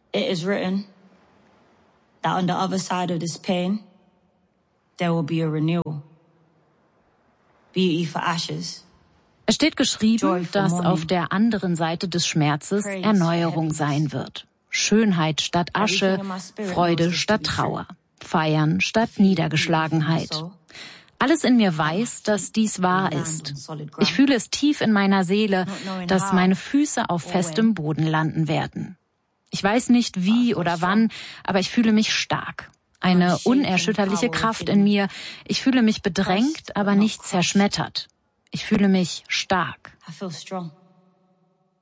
It is written that on the other side of this pain, there will be a renewal. Beauty for ashes. Es steht geschrieben, dass auf der anderen Seite des Schmerzes Erneuerung sein wird. Schönheit statt Asche, Freude statt Trauer, Feiern statt Niedergeschlagenheit. Alles in mir weiß, dass dies wahr ist. Ich fühle es tief in meiner Seele, dass meine Füße auf festem Boden landen werden. Ich weiß nicht wie oder wann, aber ich fühle mich stark. Eine unerschütterliche Kraft in mir. Ich fühle mich bedrängt, aber nicht zerschmettert. Ich fühle mich stark. I feel strong.